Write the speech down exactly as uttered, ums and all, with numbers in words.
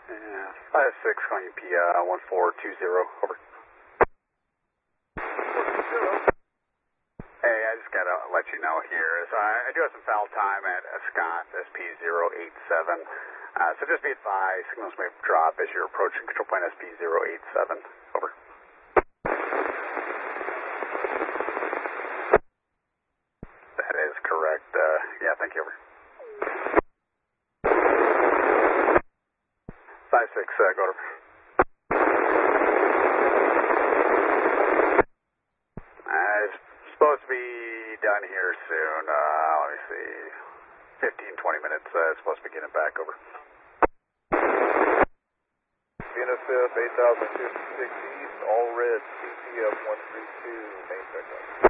Yeah, five six calling you P uh, one four two zero, over. Hey, I just gotta let you know here, so I, I do have some foul time at uh, Scott, S P zero eight seven, uh, so just be advised, signals may drop as you're approaching control point S P zero eight seven, over. That is correct, uh, yeah, thank you, over. five six, uh, go over. Uh, it's supposed to be done here soon, uh, let me see, fifteen, twenty minutes, uh, it's supposed to be getting back, over. Venus F eight thousand fifty-six East, all red, C P F one three two, main pickup.